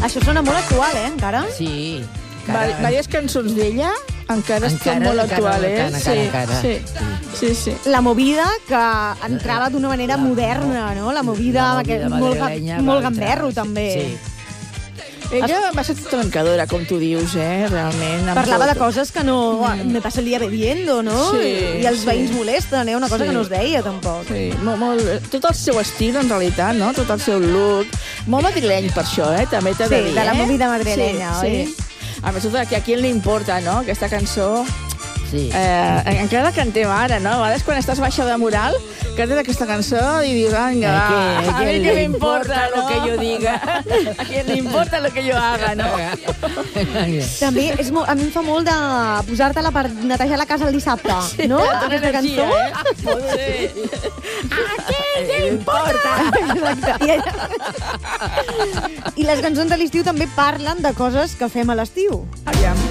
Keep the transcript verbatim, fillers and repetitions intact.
Això sona molt actual, eh, encara? Sí. Encara... Vàries cançons d'ella encara, encara estan molt actuals, eh? Encara, encara, encara. Sí, sí, sí. La movida que entrava d'una manera la, moderna, no? La movida, la movida molt, madrilenya molt gamberro, també. Sí. Ella va ser trencadora, com tu dius, eh? Realment. Parlava tot. de coses que no... Mm. Me passa el dia bebiendo, no? Sí, I els sí. veïns molesten, eh? Una cosa Sí. que no es deia, tampoc. Sí, molt, molt, tot el seu estil, en realitat, no? Tot el seu look. Molt madrileny, per això, eh? També t'ha de Sí, dir, de la eh? movida madrilenya, sí, oi? Sí. A més, que a qui li importa, no? Aquesta cançó... Sí. Eh, encara la cantem ara, no? A vegades quan estàs baixa de moral, cantes aquesta cançó i dius, vinga, va, a, a mi què m'importa lo que jo diga, a qui li importa lo que jo haga, no? També és molt, a mi em fa molt de posar-te-la per netejar la casa el dissabte, Sí, no? dona Aquesta energia, cançó. eh? Sí. A qui li importa? Exacte. I, I les cançons de l'estiu també parlen de coses que fem a l'estiu. Aviam.